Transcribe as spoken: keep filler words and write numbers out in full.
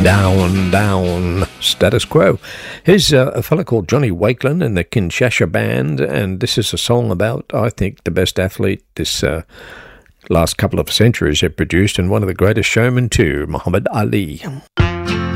Down, down, status quo. Here's uh, a fella called Johnny Wakelin and the Kinshasa Band, and this is a song about, I think, the best athlete this uh, last couple of centuries have produced, and one of the greatest showmen too, Muhammad Ali.